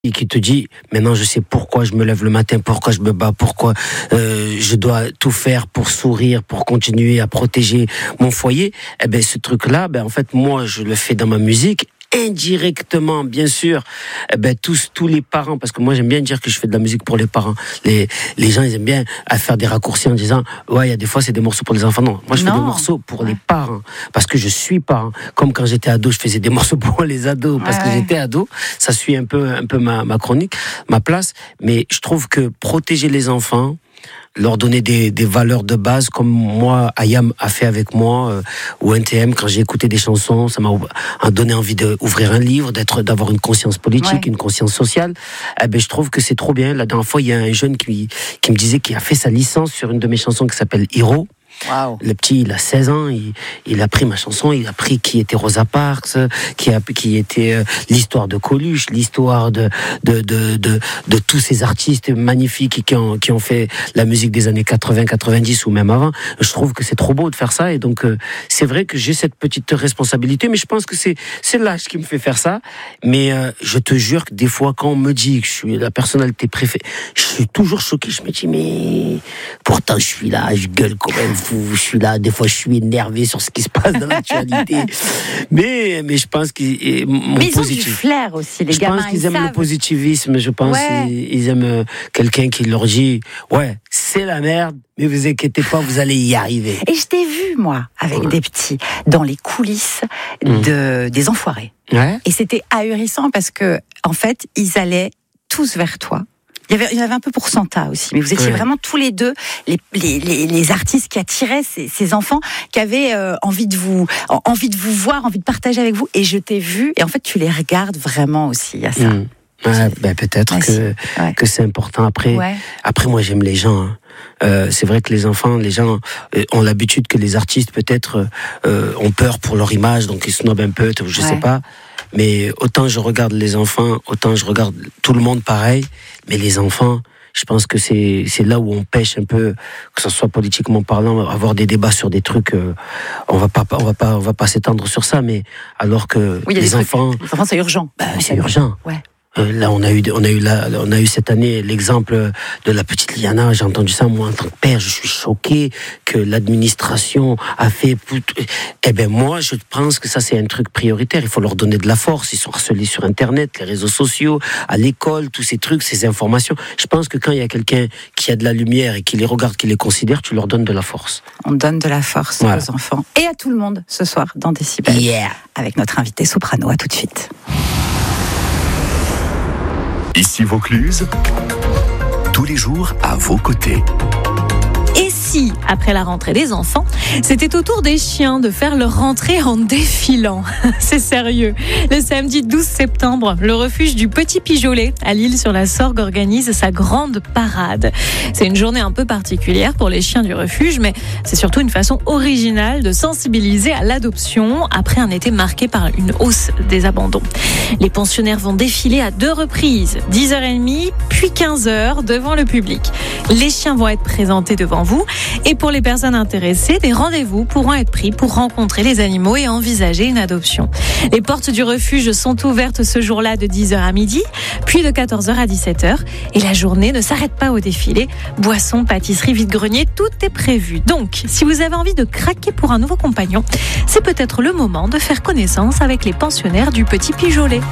et qui te dit maintenant je sais pourquoi je me lève le matin, pourquoi je me bats, pourquoi je dois tout faire pour sourire, pour continuer à protéger mon foyer, eh ben ce truc-là, en fait moi je le fais dans ma musique. Indirectement, bien sûr, tous les parents, parce que moi j'aime bien dire que je fais de la musique pour les parents. Les gens ils aiment bien à faire des raccourcis en disant ouais il y a des fois c'est des morceaux pour les enfants. Non, moi je fais des morceaux pour les parents parce que je suis parent. Comme quand j'étais ado, je faisais des morceaux pour les ados parce que j'étais ado. Ça suit un peu ma chronique, ma place. Mais je trouve que protéger les enfants, leur donner des valeurs de base comme moi Ayam a fait avec moi ou NTM quand j'ai écouté des chansons, ça m'a donné envie d'ouvrir un livre, d'avoir une conscience politique, une conscience sociale. Je trouve que c'est trop bien. La dernière fois il y a un jeune qui me disait qu'il a fait sa licence sur une de mes chansons qui s'appelle Hiro. Wow. Le petit, il a 16 ans, il a pris ma chanson, il a pris qui était Rosa Parks, qui était l'histoire de Coluche, l'histoire de tous ces artistes magnifiques qui ont fait la musique des années 80, 90 ou même avant. Je trouve que c'est trop beau de faire ça et donc c'est vrai que j'ai cette petite responsabilité, mais je pense que c'est l'âge qui me fait faire ça. Mais je te jure que des fois quand on me dit que je suis la personnalité préférée, je suis toujours choqué. Je me dis mais pourtant je suis là, je gueule quand même. Je suis là, des fois je suis énervé sur ce qui se passe dans l'actualité. mais je pense qu'ils ils ont du flair aussi, les gamins. Je pense qu'ils aiment le positivisme, je pense qu'ils aiment quelqu'un qui leur dit ouais, c'est la merde, mais vous inquiétez pas, vous allez y arriver. Et je t'ai vu, moi, avec des petits, dans les coulisses des Enfoirés. Ouais. Et c'était ahurissant parce que, en fait, ils allaient tous vers toi. Il y avait un peu pour Santa aussi, mais vous étiez vraiment tous les deux les artistes qui attiraient ces enfants, qui avaient envie de vous voir, envie de partager avec vous. Et je t'ai vu, et en fait tu les regardes vraiment aussi. Il y a ça. Peut-être que c'est important. Après moi j'aime les gens. C'est vrai que les gens ont l'habitude que les artistes peut-être ont peur pour leur image, donc ils snobent un peu, je sais pas. Mais autant je regarde les enfants, autant je regarde tout le monde pareil. Mais les enfants, je pense que c'est là où on pêche un peu, que ce soit politiquement parlant, avoir des débats sur des trucs. On va pas s'étendre sur ça, mais alors que les enfants, c'est urgent. C'est urgent. Ouais. Là, on a eu cette année l'exemple de la petite Liana. J'ai entendu ça, moi, en tant que père, je suis choqué que l'administration a fait. Moi, je pense que ça, c'est un truc prioritaire. Il faut leur donner de la force. Ils sont harcelés sur Internet, les réseaux sociaux, à l'école, tous ces trucs, ces informations. Je pense que quand il y a quelqu'un qui a de la lumière et qui les regarde, qui les considère, tu leur donnes de la force. On donne de la force aux enfants et à tout le monde ce soir dans Décibel. Avec notre invité soprano. À tout de suite. Ici Vaucluse, tous les jours à vos côtés. Et si, après la rentrée des enfants, c'était au tour des chiens de faire leur rentrée en défilant? C'est sérieux. Le samedi 12 septembre, le refuge du Petit Pijolet à l'Isle-sur-la-Sorgue organise sa grande parade. C'est une journée un peu particulière pour les chiens du refuge, mais c'est surtout une façon originale de sensibiliser à l'adoption après un été marqué par une hausse des abandons. Les pensionnaires vont défiler à 2 reprises, 10h30 puis 15h devant le public. Les chiens vont être présentés devant vous et pour les personnes intéressées, des rendez-vous pourront être pris pour rencontrer les animaux et envisager une adoption. Les portes du refuge sont ouvertes ce jour-là de 10h à midi, puis de 14h à 17h et la journée ne s'arrête pas au défilé. Boissons, pâtisseries, vide-grenier, tout est prévu. Donc, si vous avez envie de craquer pour un nouveau compagnon, c'est peut-être le moment de faire connaissance avec les pensionnaires du Petit Pijolet.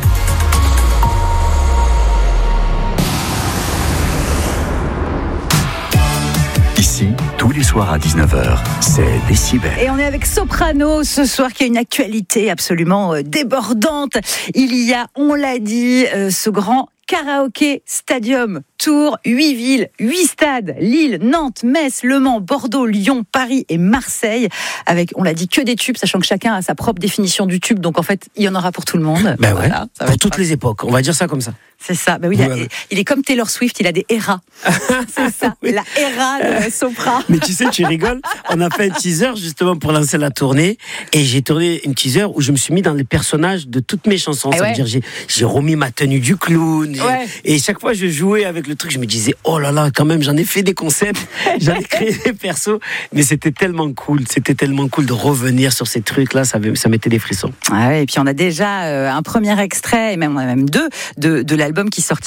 Ici, tous les soirs à 19h, c'est Décibel. Et on est avec Soprano ce soir qui a une actualité absolument débordante. Il y a, on l'a dit, ce grand karaoké stadium Tour, 8 villes, 8 stades, Lille, Nantes, Metz, Le Mans, Bordeaux, Lyon, Paris et Marseille, avec, on l'a dit, que des tubes, sachant que chacun a sa propre définition du tube, donc en fait, il y en aura pour tout le monde. Voilà, pour toutes les époques, on va dire ça comme ça. C'est ça, il est comme Taylor Swift, il a des eras. C'est ça, la era de Sopra. Mais tu sais, tu rigoles, on a fait un teaser justement pour lancer la tournée, et j'ai tourné une teaser où je me suis mis dans les personnages de toutes mes chansons. Ça veut dire, j'ai remis ma tenue du clown, Et chaque fois, je jouais avec le truc, je me disais, oh là là, quand même, j'en ai fait des concepts, j'en ai créé des persos, mais c'était tellement cool de revenir sur ces trucs-là, ça mettait des frissons. Et puis on a déjà un premier extrait, et même deux, de l'album qui sortira